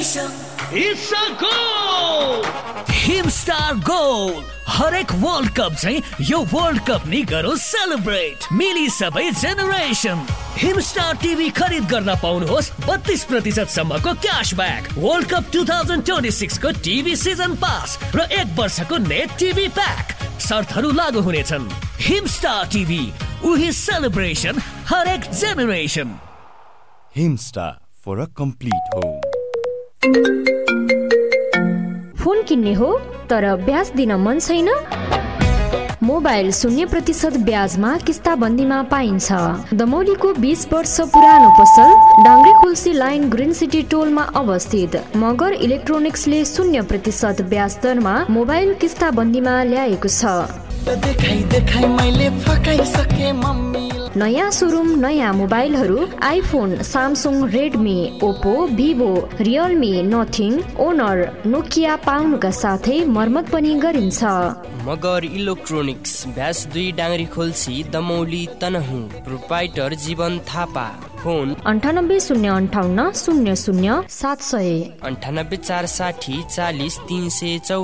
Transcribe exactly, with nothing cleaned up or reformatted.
It's a goal! Himstar Goal! हरेक world cup चाहिँ यो वर्ल्ड कप नि गरौँ सेलिब्रेट मिली सबै जेनेरेसन। हिमस्टार टिभी खरिद गर्न पाउनुहोस् बत्तीस प्रतिशत सम्मको क्यासब्याक, वर्ल्ड कप दुई हजार छब्बिस को टिभी सिजन पास र एक वर्षको नेट टिभी प्याक। शर्तहरू लागू हुनेछन्। हिमस्टार टिभी, उही सेलिब्रेसन हरेक generation. Himstar for a complete home. Phone किन्ने हो तर ब्याज दिन मन छैन? मोबाइल शून्य प्रतिशत ब्याजमा किस्ताबन्दीमा पाइन्छ। दमौलीको बीस वर्ष पुरानो पसल डाङ्ग्रे खुल्सी लाइन ग्रिन सिटी टोलमा अवस्थित मगर इलेक्ट्रोनिक्सले शून्य प्रतिशत ब्याज दरमा मोबाइल किस्ताबन्दीमा ल्याएको छ। देखाई देखाई मैले फकाइसके मम्मी। नयाँ सोरुम, नयाँ मोबाइलहरू iPhone, Samsung, Redmi, Oppo, Vivo, Realme, nothing, owner, Nokia पाउनुका साथै मर्मत पनि गरिन्छ। मगर इलेक्ट्रोनिक्स, ब्यास दुई डाङ्ग्री खोल्सी, दमौली, तनहुँ। प्रोप्राइटर जीवन थापा। फोन अन्ठानब्बे शून्य अन्ठाउन्न शून्य शून्य सात सय, अन्ठानब्बे चार साठी चालिस तीन सय चौ